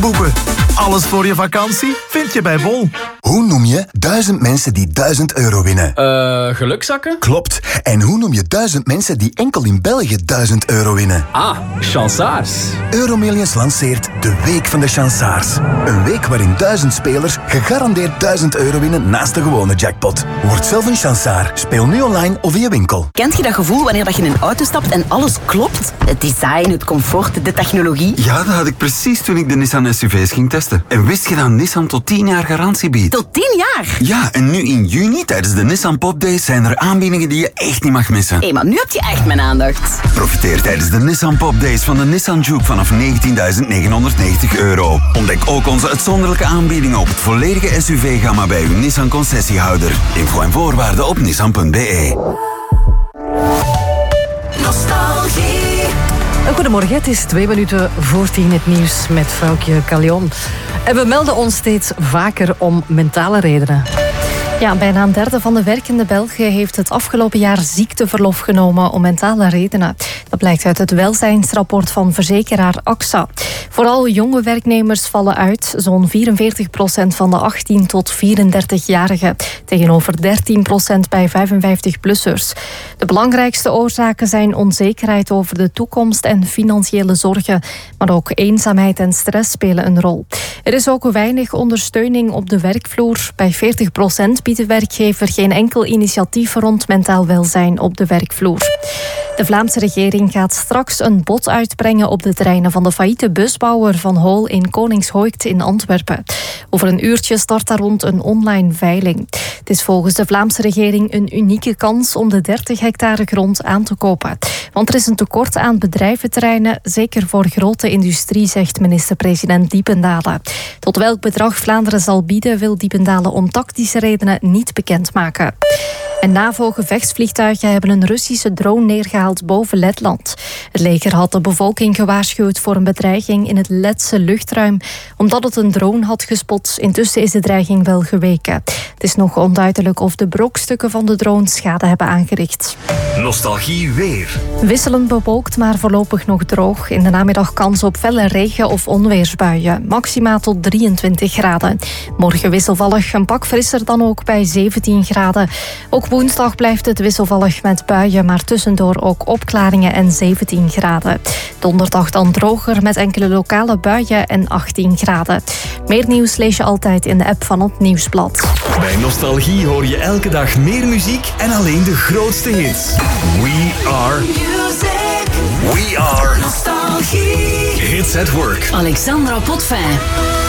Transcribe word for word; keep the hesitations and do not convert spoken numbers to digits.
boeken. Alles voor je vakantie vind je bij Bol. Hoe noem je duizend mensen die duizend euro winnen? Eh, uh, gelukzakken? Klopt. En hoe noem je duizend mensen die enkel in België duizend euro winnen? Ah, chansaars. Euromillions lanceert de Week van de Chansaars. Een week waarin duizend spelers gegarandeerd duizend euro winnen naast de gewone jackpot. Word zelf een chansaar. Speel nu online of in je winkel. Kent je dat gevoel wanneer je in een auto stapt en alles klopt? Het design, het comfort, de technologie. Ja, dat had ik precies toen ik de Nissan S U V's ging testen. En wist je dat Nissan tot tien jaar garantie biedt? Tot tien jaar? Ja, en nu in juni tijdens de Nissan Pop Days zijn er aanbiedingen die je echt niet mag missen. Hé, hey, maar nu heb je echt mijn aandacht. Profiteer tijdens de Nissan Pop Days van de Nissan Juke vanaf negentienduizend negenhonderdnegentig euro. Ontdek ook onze uitzonderlijke aanbiedingen op het volledige S U V-gamma bij uw Nissan concessiehouder. Info en voorwaarden op nissan punt b e. Nostalgie. Goedemorgen, het is twee minuten voor tien het nieuws met vrouwtje Callion. En we melden ons steeds vaker om mentale redenen. Ja, bijna een derde van de werkende Belgen heeft het afgelopen jaar ziekteverlof genomen om mentale redenen. Dat blijkt uit het welzijnsrapport van verzekeraar A X A. Vooral jonge werknemers vallen uit, zo'n vierenveertig procent van de achttien tot vierendertig-jarigen, tegenover dertien procent bij vijfenvijftig-plussers. De belangrijkste oorzaken zijn onzekerheid over de toekomst en financiële zorgen, maar ook eenzaamheid en stress spelen een rol. Er is ook weinig ondersteuning op de werkvloer. Bij veertig procent biedt de werkgever geen enkel initiatief rond mentaal welzijn op de werkvloer. De Vlaamse regering gaat straks een bod uitbrengen op de terreinen van de failliete busbouwer Van Hool in Koningshoekt in Antwerpen. Over een uurtje start daar rond een online veiling. Het is volgens de Vlaamse regering een unieke kans om de dertig hectare grond aan te kopen. Want er is een tekort aan bedrijventerreinen, zeker voor grote industrie, zegt minister-president Diependalen. Tot welk bedrag Vlaanderen zal bieden, wil Diependalen om tactische redenen niet bekendmaken. En NAVO-gevechtsvliegtuigen hebben een Russische drone neergehaald boven Letland. Het leger had de bevolking gewaarschuwd voor een bedreiging in het Letse luchtruim, omdat het een drone had gespot. Intussen is de dreiging wel geweken. Het is nog onduidelijk of de brokstukken van de drone schade hebben aangericht. Nostalgie weer. Wisselend bewolkt, maar voorlopig nog droog. In de namiddag kans op felle regen- of onweersbuien. Maxima tot drieëntwintig graden. Morgen wisselvallig, een pak frisser dan ook bij zeventien graden. Ook woensdag blijft het wisselvallig met buien, maar tussendoor ook opklaringen en zeventien graden. Donderdag dan droger met enkele lokale buien en achttien graden. Meer nieuws lees je altijd in de app van het Nieuwsblad. Bij Nostalgie hoor je elke dag meer muziek en alleen de grootste hits. We are music. We are Nostalgie. Hits at work. Alexandra Potvin.